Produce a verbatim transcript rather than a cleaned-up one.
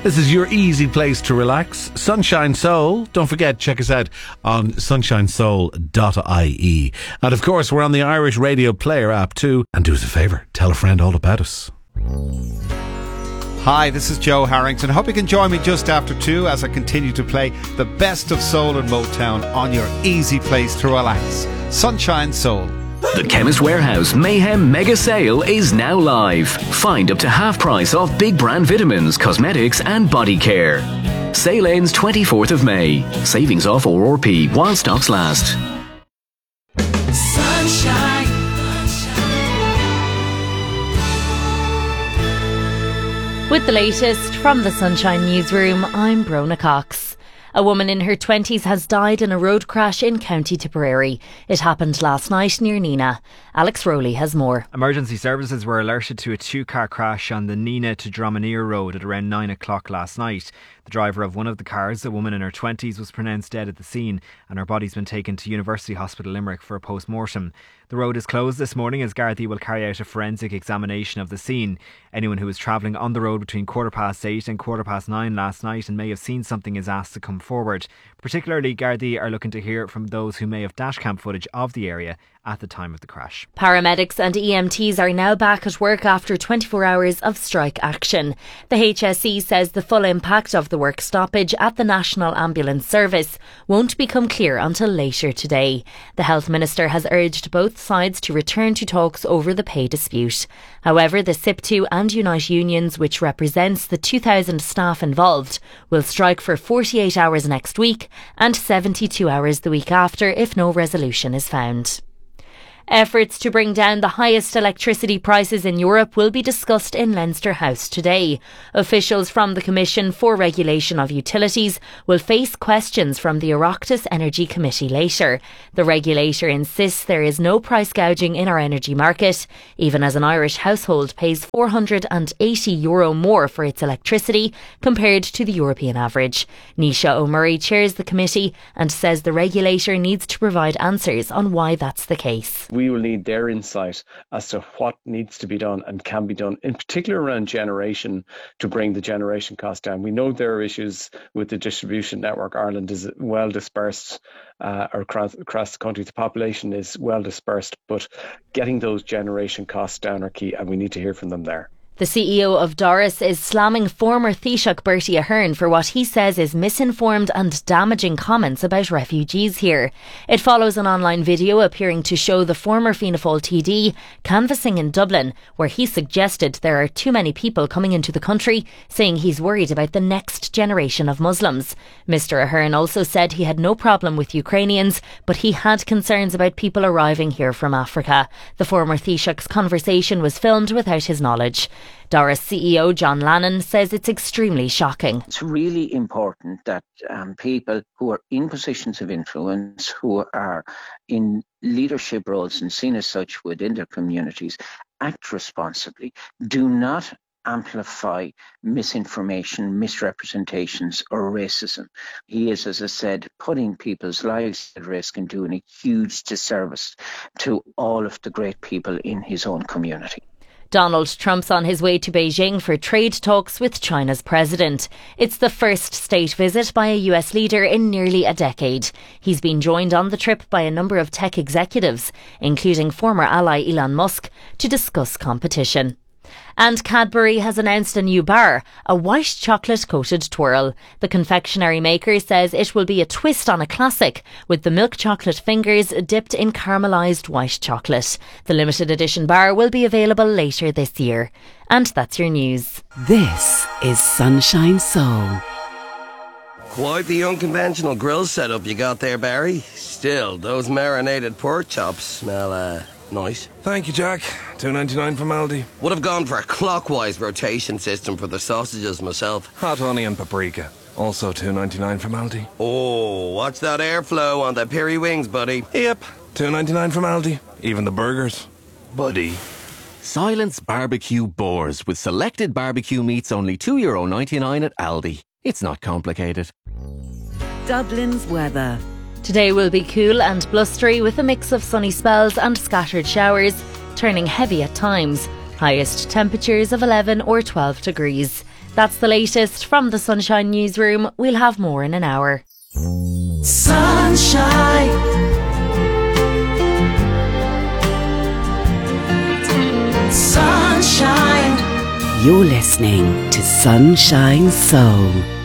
This is your easy place to relax. Sunshine Soul. Don't forget, check us out on sunshine soul dot I E. And of course, we're on the Irish Radio Player app too. And do us a favour, tell a friend all about us. Hi, this is Joe Harrington. Hope you can join me just after two as I continue to play the best of soul and Motown on your easy place to relax. Sunshine Soul. The Chemist Warehouse Mayhem Mega Sale is now live. Find up to half price off big brand vitamins, cosmetics and body care. Sale ends twenty-fourth of May. Savings off R R P while stocks last. Sunshine. With the latest from the Sunshine Newsroom, I'm Brona Cox. A woman in her twenties has died in a road crash in County Tipperary. It happened last night near Nina. Alex Rowley has more. Emergency services were alerted to a two-car crash on the Nina to Dromineer road at around nine o'clock last night. The driver of one of the cars, a woman in her twenties, was pronounced dead at the scene and her body's been taken to University Hospital Limerick for a post-mortem. The road is closed this morning as Gardaí will carry out a forensic examination of the scene. Anyone who was travelling on the road between quarter past eight and quarter past nine last night and may have seen something is asked to come forward. Particularly, Gardaí are looking to hear from those who may have dashcam footage of the area at the time of the crash. Paramedics and E M Ts are now back at work after twenty-four hours of strike action. The H S E says the full impact of the work stoppage at the National Ambulance Service won't become clear until later today. The Health Minister has urged both sides to return to talks over the pay dispute. However, the S I P T U and Unite unions, which represents the two thousand staff involved, will strike for forty-eight hours next week and seventy-two hours the week after if no resolution is found. Efforts to bring down the highest electricity prices in Europe will be discussed in Leinster House today. Officials from the Commission for Regulation of Utilities will face questions from the Oireachtas Energy Committee later. The regulator insists there is no price gouging in our energy market, even as an Irish household pays four hundred eighty euro more for its electricity compared to the European average. Nisha O'Murray chairs the committee and says the regulator needs to provide answers on why that's the case. We will need their insight as to what needs to be done and can be done, in particular around generation, to bring the generation cost down. We know there are issues with the distribution network. Ireland is well dispersed uh, across, across the country. The population is well dispersed, but getting those generation costs down are key, and we need to hear from them there. The C E O of Doris is slamming former Taoiseach Bertie Ahern for what he says is misinformed and damaging comments about refugees here. It follows an online video appearing to show the former Fianna Fáil T D canvassing in Dublin, where he suggested there are too many people coming into the country, saying he's worried about the next generation of Muslims. Mister Ahern also said he had no problem with Ukrainians, but he had concerns about people arriving here from Africa. The former Taoiseach's conversation was filmed without his knowledge. Doris C E O John Lannon says it's extremely shocking. It's really important that um, people who are in positions of influence, who are in leadership roles and seen as such within their communities, act responsibly. Do not amplify misinformation, misrepresentations or racism. He is, as I said, putting people's lives at risk and doing a huge disservice to all of the great people in his own community. Donald Trump's on his way to Beijing for trade talks with China's president. It's the first state visit by a U S leader in nearly a decade. He's been joined on the trip by a number of tech executives, including former ally Elon Musk, to discuss competition. And Cadbury has announced a new bar, a white chocolate coated twirl. The confectionery maker says it will be a twist on a classic, with the milk chocolate fingers dipped in caramelised white chocolate. The limited edition bar will be available later this year. And that's your news. This is Sunshine Soul. Quite the unconventional grill setup you got there, Barry. Still, those marinated pork chops smell, uh... nice. Thank you, Jack. two ninety-nine from Aldi. Would have gone for a clockwise rotation system for the sausages myself. Hot honey and paprika. Also two ninety-nine from Aldi. Oh, watch that airflow on the peri wings, buddy. Yep. two ninety-nine from Aldi. Even the burgers. Buddy. Silence Barbecue Boars with selected barbecue meats only two euro ninety-nine at Aldi. It's not complicated. Dublin's weather. Today will be cool and blustery with a mix of sunny spells and scattered showers, turning heavy at times. Highest temperatures of eleven or twelve degrees. That's the latest from the Sunshine Newsroom. We'll have more in an hour. Sunshine. Sunshine. You're listening to Sunshine Soul.